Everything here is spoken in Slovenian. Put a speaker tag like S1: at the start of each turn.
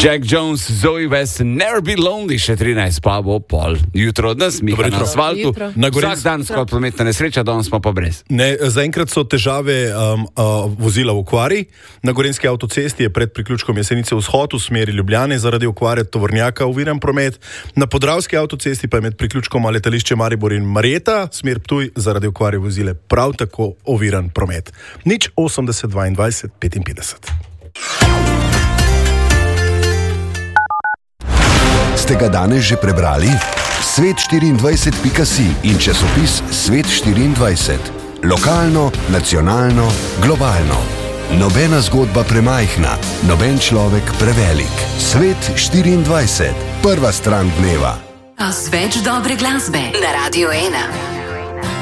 S1: Jack Jones, Zoe West, Never Be Lonely, še 13 pa bo pol. Jutro od nas, Miha na asfaltu. Vsak dan skoraj prometna nesreča, danes smo pa brez.
S2: Zaenkrat so težave vozila v okvari. Na gorenjski avtocesti je pred priključkom Jesenice vzhod v smeri Ljubljane zaradi okvare tovornjaka oviran promet. Na podravski avtocesti pa je med priključkom letališče Maribor in Marjeta, smer Ptuj, zaradi okvare vozile prav tako oviran promet. 80 22 55.
S3: Ste ga danes že prebrali? Svet24.si in časopis Svet24. Lokalno, nacionalno, globalno. Nobena zgodba premajhna, noben človek prevelik. Svet24. Prva stran dneva.
S4: A več dobre glasbe na Radio 1.